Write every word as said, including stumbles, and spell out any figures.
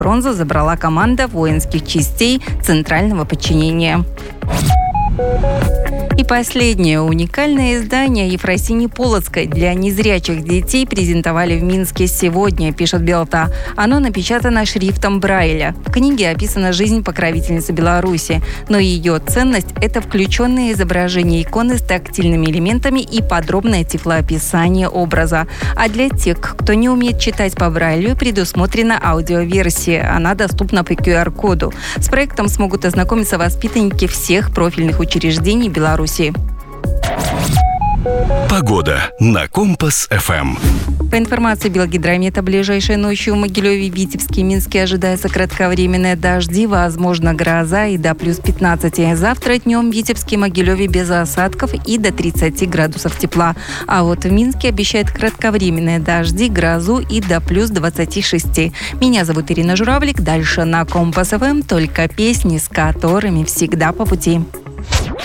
Бронзу забрала команда воинских частей центрального подчинения. И последнее. Уникальное издание Ефросиньи Полоцкой для незрячих детей презентовали в Минске сегодня, пишет Белта. Оно напечатано шрифтом Брайля. В книге описана жизнь покровительницы Беларуси, но ее ценность – это включенные изображения иконы с тактильными элементами и подробное тифлоописание образа. А для тех, кто не умеет читать по Брайлю, предусмотрена аудиоверсия. Она доступна по ку ар коду. С проектом смогут ознакомиться воспитанники всех профильных учреждений Беларуси. Погода на Компас-ФМ. По информации Белгидромета, ближайшей ночью в Могилеве, Витебске и Минске ожидаются кратковременные дожди, возможно гроза и до плюс пятнадцати. Завтра днем в Витебске и Могилеве без осадков и до тридцати градусов тепла. А вот в Минске обещают кратковременные дожди, грозу и до плюс двадцати шести. Меня зовут Ирина Журавлик. Дальше на Компас-ФМ только песни, с которыми всегда по пути.